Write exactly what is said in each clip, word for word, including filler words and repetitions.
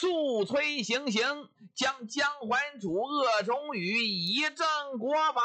速催行刑，将姜桓楚、鄂崇宇以正国法。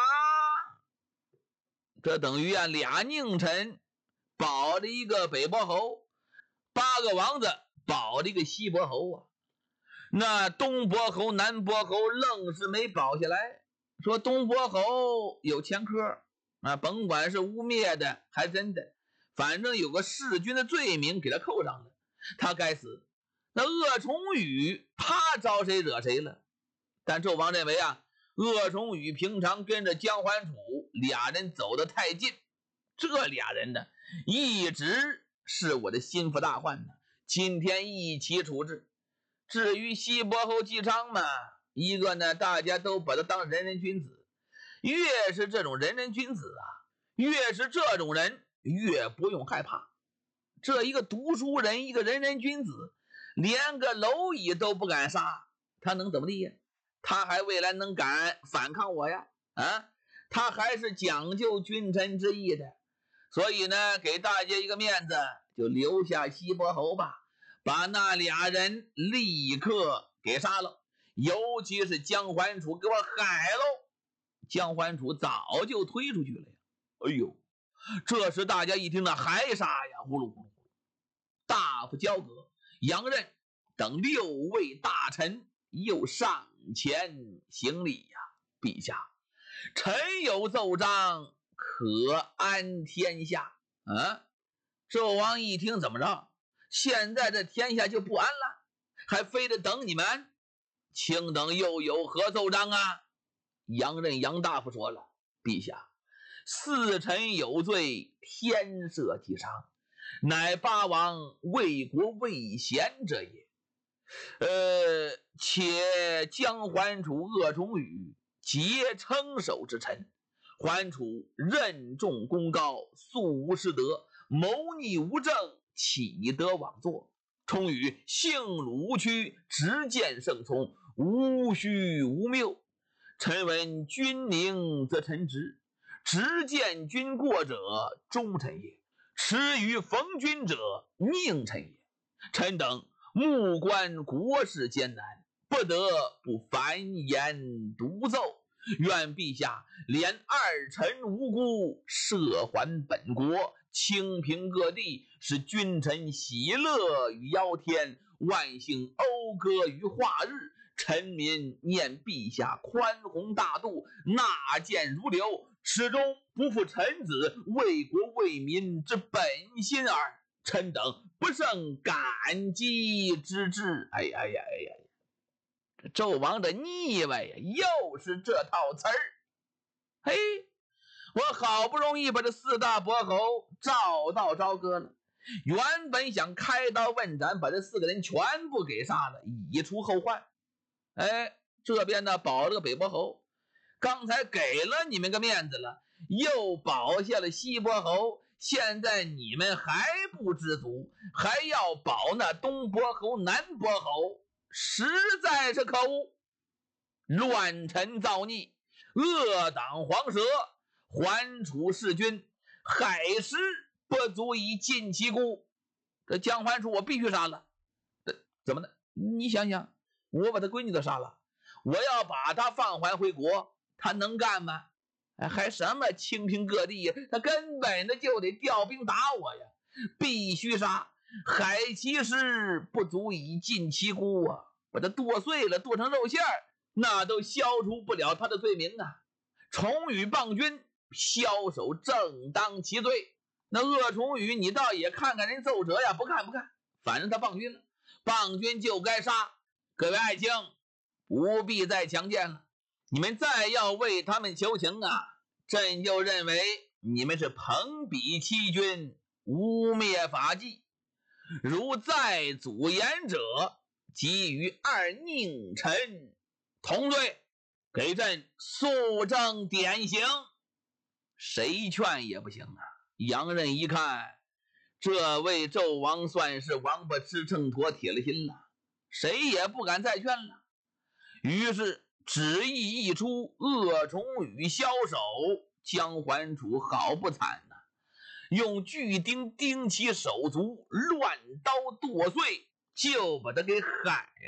这等于啊，俩佞臣保着一个北伯侯，八个王子保着一个西伯侯啊。那东伯侯、南伯侯愣是没保下来，说东伯侯有前科啊，甭管是污蔑的还真的，反正有个弑君的罪名给他扣上了，他该死。那鄂崇宇他招谁惹谁了？但纣王认为啊，鄂崇宇平常跟着姜桓楚俩人走得太近，这俩人呢一直是我的心腹大患呢，今天一起处置。至于西伯侯姬昌嘛，一个呢大家都把他当人人君子，越是这种人人君子啊，越是这种人越不用害怕。这一个读书人，一个人人君子，连个蝼蚁都不敢杀，他能怎么地呀？他还未来能敢反抗我呀？啊，他还是讲究君臣之义的。所以呢，给大家一个面子，就留下西伯侯吧，把那俩人立刻给杀了，尤其是姜桓楚给我害喽。姜桓楚早就推出去了呀。哎呦，这时大家一听那还杀呀，呼噜呼噜呼噜，大夫交葛、杨任等六位大臣又上前行礼呀。陛下，臣有奏章，可安天下。啊，纣王一听，怎么着？现在这天下就不安了，还非得等你们安？卿等又有何奏章啊？杨任杨大夫说了，陛下，四臣有罪，天赦其伤，乃八王为国为贤者也。呃，且姜桓楚、鄂崇宇皆称守之臣，桓楚任重功高，素无师德，谋逆无正，岂得枉作？崇宇性鲁无屈，直谏圣从，无虚无谬。臣闻君宁则臣直，直谏君过者忠臣也，耻于逢君者佞臣也。臣等目观国事艰难，不得不繁言独奏，愿陛下怜二臣无辜，赦还本国，清平各地，使君臣喜乐于尧天，万姓讴歌于化日。臣民念陛下宽宏大度，纳谏如流，始终不负臣子为国为民之本心耳。臣等不胜感激之至。哎呀呀哎呀呀！这纣王的腻歪呀，又是这套词儿。嘿，我好不容易把这四大伯侯找到朝歌了，原本想开刀问斩，把这四个人全部给杀了，以除后患。哎，这边呢保了个北伯侯，刚才给了你们个面子了，又保下了西伯侯，现在你们还不知足，还要保那东伯侯、南伯侯，实在是可恶！乱臣造逆，恶党黄蛇，桓楚弑君，害师不足以尽其辜。这姜桓楚我必须杀了。这怎么的？你想想，我把他闺女都杀了，我要把他放还回国，他能干吗？哎，还什么清平各地呀？他根本的就得调兵打我呀！必须杀，害其师不足以尽其辜啊！把他剁碎了，剁成肉馅儿，那都消除不了他的罪名啊！崇宇谤君，枭首正当其罪。那鄂崇宇，你倒也看看人奏折呀？不看不看，反正他谤君了，谤君就该杀。各位爱卿，不必再强辩了，你们再要为他们求情啊，朕就认为你们是朋比欺君，污蔑法纪。如再阻言者，即与二佞臣同罪，给朕肃正典刑。谁劝也不行啊！杨任一看，这位纣王算是王八吃秤砣，铁了心了，谁也不敢再劝了。于是旨意一出，鄂崇宇枭首，姜桓楚好不惨呐、啊！用锯钉钉其手足，乱刀剁碎，就把他给害